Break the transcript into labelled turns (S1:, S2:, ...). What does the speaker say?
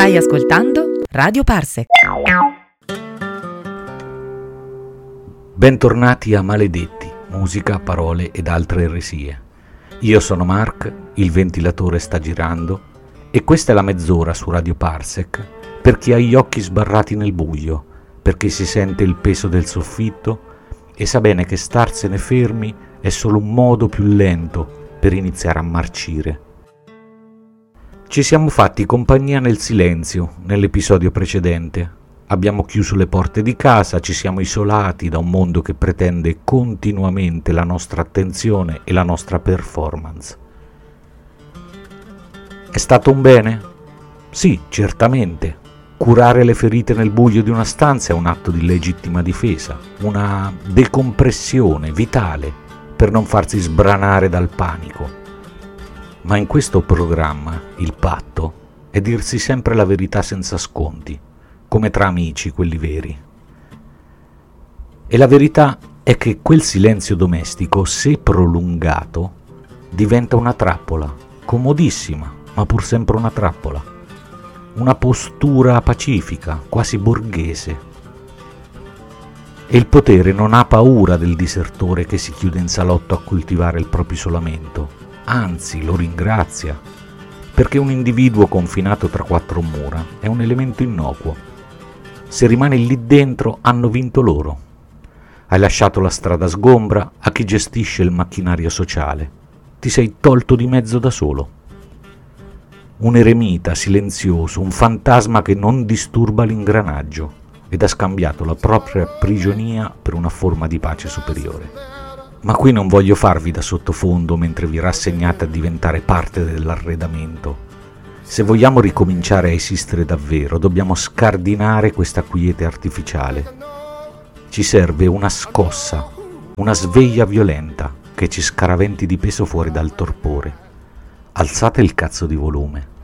S1: Stai ascoltando Radio Parsec.
S2: Bentornati a Maledetti, musica, parole ed altre eresie. Io sono Mark, il ventilatore sta girando e questa è la mezz'ora su Radio Parsec per chi ha gli occhi sbarrati nel buio, perché si sente il peso del soffitto e sa bene che starsene fermi è solo un modo più lento per iniziare a marcire. Ci siamo fatti compagnia nel silenzio nell'episodio precedente. Abbiamo chiuso le porte di casa, ci siamo isolati da un mondo che pretende continuamente la nostra attenzione e la nostra performance. È stato un bene? Sì, certamente. Curare le ferite nel buio di una stanza è un atto di legittima difesa, una decompressione vitale per non farsi sbranare dal panico. Ma in questo programma il patto è dirsi sempre la verità senza sconti, come tra amici, quelli veri. E la verità è che quel silenzio domestico, se prolungato, diventa una trappola, comodissima, ma pur sempre una trappola. Una postura pacifica, quasi borghese. E il potere non ha paura del disertore che si chiude in salotto a coltivare il proprio isolamento. Anzi, lo ringrazia, perché un individuo confinato tra quattro mura è un elemento innocuo. Se rimani lì dentro, hanno vinto loro. Hai lasciato la strada sgombra a chi gestisce il macchinario sociale. Ti sei tolto di mezzo da solo. Un eremita silenzioso, un fantasma che non disturba l'ingranaggio ed ha scambiato la propria prigionia per una forma di pace superiore. Ma qui non voglio farvi da sottofondo mentre vi rassegnate a diventare parte dell'arredamento. Se vogliamo ricominciare a esistere davvero, dobbiamo scardinare questa quiete artificiale. Ci serve una scossa, una sveglia violenta che ci scaraventi di peso fuori dal torpore. Alzate il cazzo di volume.